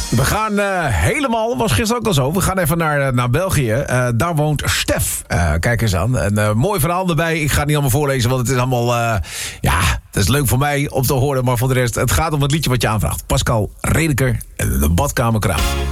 We gaan helemaal, was gisteren ook al zo, we gaan even naar België. Daar woont Stef. Kijk eens aan. Een mooi verhaal erbij. Ik ga het niet allemaal voorlezen, want het is allemaal... het is leuk voor mij om te horen, maar voor de rest... het gaat om het liedje wat je aanvraagt. Pascal Redeker en de Badkamerkraan.